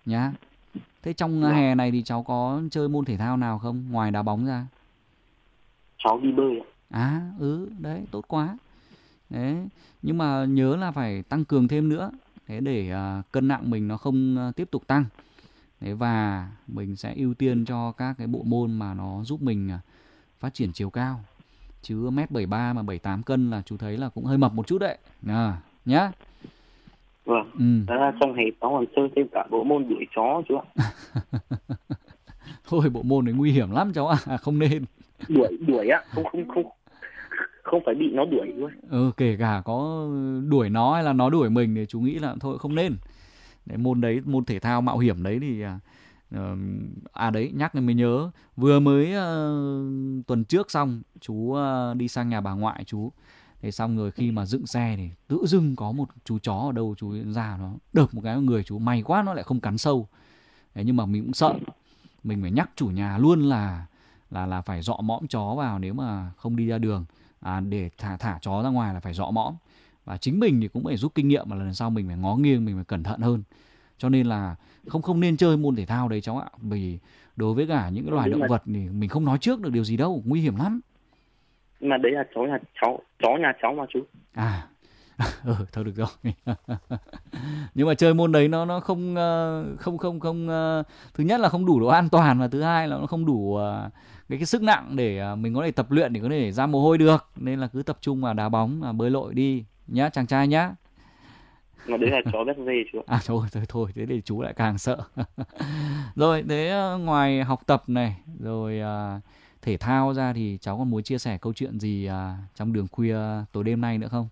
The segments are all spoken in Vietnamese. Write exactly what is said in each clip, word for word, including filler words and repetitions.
nhá. Thế trong Vâng. hè này thì cháu có chơi môn thể thao nào không ngoài đá bóng ra? Cháu đi bơi ạ. À, ừ, đấy, tốt quá. Đấy, nhưng mà nhớ là phải tăng cường thêm nữa. Thế để à, cân nặng mình nó không à, tiếp tục tăng. Thế và mình sẽ ưu tiên cho các cái bộ môn mà nó giúp mình à, phát triển chiều cao. Chứ mét bảy ba mà bảy tám cân là chú thấy là cũng hơi mập một chút đấy. À, nhá. Vâng. Ừ. Đó là trong hè cháu còn chơi thêm cả bộ môn đuổi chó chú ạ. Thôi bộ môn đấy nguy hiểm lắm cháu ạ, à, không nên. Đuổi đuổi ạ, không không không không phải bị nó đuổi thôi. Ừ, kể cả có đuổi nó hay là nó đuổi mình thì chú nghĩ là thôi không nên. Đấy, môn đấy, môn thể thao mạo hiểm đấy thì uh, à đấy nhắc nên mới nhớ, vừa mới uh, tuần trước xong chú uh, đi sang nhà bà ngoại chú. Thế xong rồi khi mà dựng xe thì tự dưng có một chú chó ở đâu chú ra nó đợp một cái vào người chú, may quá nó lại không cắn sâu. Đấy, nhưng mà mình cũng sợ, mình phải nhắc chủ nhà luôn là là là phải dọ mõm chó vào nếu mà không đi ra đường. À, để thả thả chó ra ngoài là phải dọ mõm. Và chính mình thì cũng phải rút kinh nghiệm mà lần sau mình phải ngó nghiêng, mình phải cẩn thận hơn. Cho nên là không không nên chơi môn thể thao đấy cháu ạ. Vì đối với cả những cái loài động mà, vật thì mình không nói trước được điều gì đâu, nguy hiểm lắm. mà đấy là chó nhà cháu, chó nhà cháu mà chú. À, ừ, thôi được rồi. Nhưng mà chơi môn đấy nó nó không không không không thứ nhất là không đủ độ an toàn, và thứ hai là nó không đủ cái cái sức nặng để mình có thể tập luyện, để có thể ra mồ hôi được. Nên là cứ tập trung vào đá bóng và bơi lội đi nhá chàng trai nhá. Mà đấy là chó bé dê chú. À thôi thôi thôi, thế thì chú lại càng sợ. Rồi, thế ngoài học tập này rồi à, thể thao ra thì cháu còn muốn chia sẻ câu chuyện gì à, trong đường khuya tối đêm nay nữa không?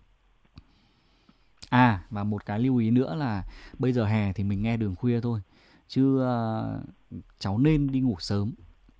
À, và một cái lưu ý nữa là bây giờ hè thì mình nghe đường khuya thôi, chứ uh, cháu nên đi ngủ sớm.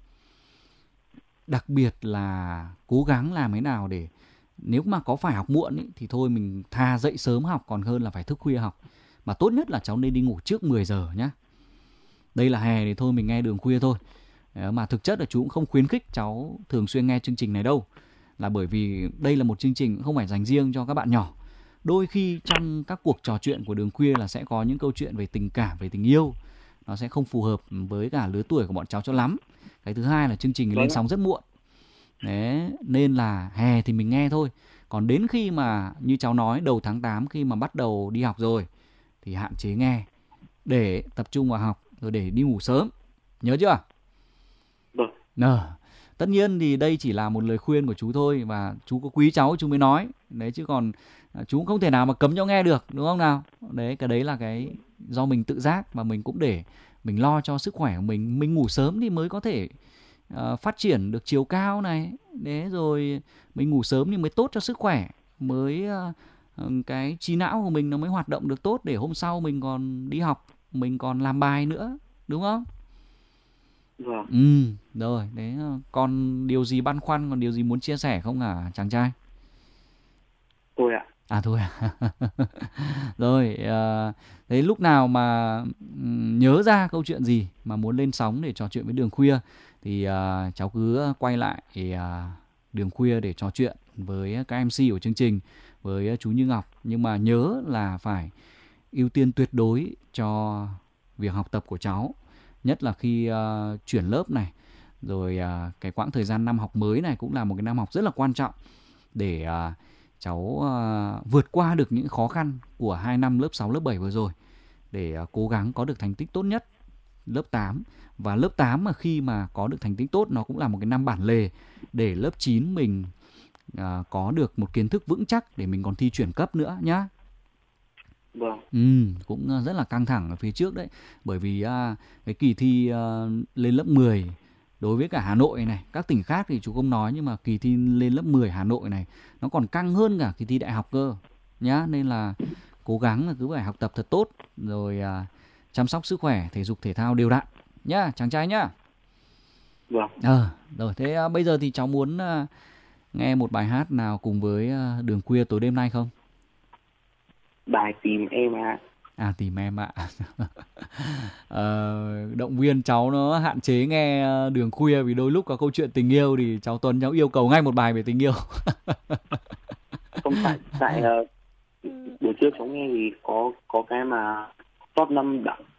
Đặc biệt là cố gắng làm thế nào để nếu mà có phải học muộn ý, thì thôi mình thà dậy sớm học còn hơn là phải thức khuya học. Mà tốt nhất là cháu nên đi ngủ trước mười giờ nhá. Đây là hè thì thôi mình nghe đường khuya thôi. Mà thực chất là chú cũng không khuyến khích cháu thường xuyên nghe chương trình này đâu. Là bởi vì đây là một chương trình không phải dành riêng cho các bạn nhỏ. Đôi khi trong các cuộc trò chuyện của đường khuya là sẽ có những câu chuyện về tình cảm, về tình yêu. Nó sẽ không phù hợp với cả lứa tuổi của bọn cháu cho lắm. Cái thứ hai là chương trình lên sóng rất muộn. Đấy, nên là hè thì mình nghe thôi. Còn đến khi mà như cháu nói đầu tháng tám khi mà bắt đầu đi học rồi thì hạn chế nghe để tập trung vào học, rồi để đi ngủ sớm. Nhớ chưa? Vâng. Nờ. Tất nhiên thì đây chỉ là một lời khuyên của chú thôi, và chú có quý cháu chú mới nói. Đấy, chứ còn chú cũng không thể nào mà cấm cháu nghe được, đúng không nào? Đấy, cái đấy là cái do mình tự giác, và mình cũng để mình lo cho sức khỏe của mình. Mình ngủ sớm thì mới có thể uh, phát triển được chiều cao này. Đấy, rồi mình ngủ sớm thì mới tốt cho sức khỏe, mới uh, cái trí não của mình nó mới hoạt động được tốt, để hôm sau mình còn đi học, mình còn làm bài nữa, đúng không? Vâng. Ừ, rồi, đấy. Còn điều gì băn khoăn, còn điều gì muốn chia sẻ không hả chàng trai? Tôi ạ. À thôi à. Rồi, à, thế lúc nào mà um, nhớ ra câu chuyện gì mà muốn lên sóng để trò chuyện với đường khuya thì à, cháu cứ quay lại à, đường khuya để trò chuyện với các em xê của chương trình, với chú Như Ngọc. Nhưng mà nhớ là phải ưu tiên tuyệt đối cho việc học tập của cháu. Nhất là khi uh, chuyển lớp này, rồi uh, cái quãng thời gian năm học mới này cũng là một cái năm học rất là quan trọng để uh, cháu uh, vượt qua được những khó khăn của hai năm lớp sáu, lớp bảy vừa rồi, để uh, cố gắng có được thành tích tốt nhất lớp tám. Và lớp tám mà khi mà có được thành tích tốt, nó cũng là một cái năm bản lề để lớp chín mình uh, có được một kiến thức vững chắc để mình còn thi chuyển cấp nữa nhá. Vâng. Ừ, cũng rất là căng thẳng ở phía trước đấy. Bởi vì à, cái kỳ thi à, lên lớp mười đối với cả Hà Nội này, các tỉnh khác thì chú không nói, nhưng mà kỳ thi lên lớp mười Hà Nội này nó còn căng hơn cả kỳ thi đại học cơ nhá. Nên là cố gắng là cứ phải học tập thật tốt, rồi à, chăm sóc sức khỏe, thể dục thể thao đều đặn nhá chàng trai nhá. Vâng. Ờ, rồi thế à, bây giờ thì cháu muốn à, nghe một bài hát nào cùng với à, đường khuya tối đêm nay không? Bài Tìm Em ạ. À, Tìm Em ạ. ờ, động viên cháu nó hạn chế nghe đường khuya, vì đôi lúc có câu chuyện tình yêu thì cháu Tuấn cháu yêu cầu ngay một bài về tình yêu. Không phải, tại uh, buổi trước cháu nghe thì có có cái mà top năm bảng